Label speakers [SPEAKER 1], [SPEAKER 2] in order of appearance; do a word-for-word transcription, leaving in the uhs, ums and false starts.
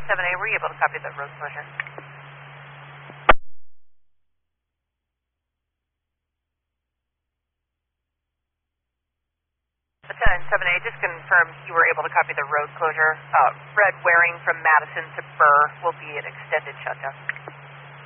[SPEAKER 1] seven A, were you able to copy the road closure? Lieutenant seven A, just confirm you were able to copy the road closure. Uh, Fred Waring from Madison to Burr will be an extended shutdown.